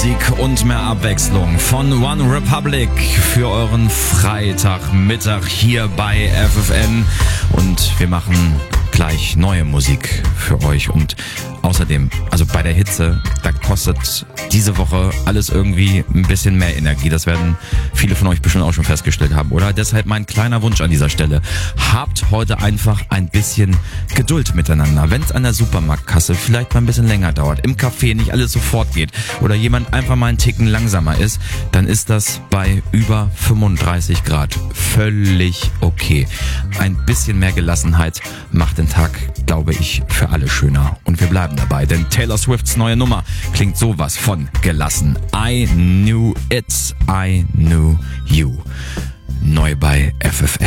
Musik und mehr Abwechslung von One Republic für euren Freitagmittag hier bei FFN. Und wir machen gleich neue Musik für euch. Und außerdem, also bei der Hitze, da kostet diese Woche alles irgendwie ein bisschen mehr Energie. Das werden viele von euch bestimmt auch schon festgestellt haben, oder? Deshalb mein kleiner Wunsch an dieser Stelle. Habt heute einfach ein bisschen Geduld miteinander. Wenn es an der Supermarktkasse vielleicht mal ein bisschen länger dauert, im Café nicht alles sofort geht oder jemand einfach mal einen Ticken langsamer ist, dann ist das bei über 35 Grad völlig okay. Ein bisschen mehr Gelassenheit macht den Tag, glaube ich, für alle schöner. Und wir bleiben dabei, denn Taylor Swifts neue Nummer klingt sowas von gelassen. I knew it, I knew you. Neu bei FFN.